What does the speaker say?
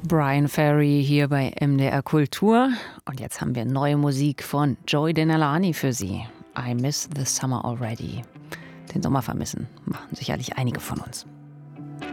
Brian Ferry hier bei MDR Kultur. Und jetzt haben wir neue Musik von Joey Denalani für Sie. I miss the summer already. Den Sommer vermissen, machen sicherlich einige von uns.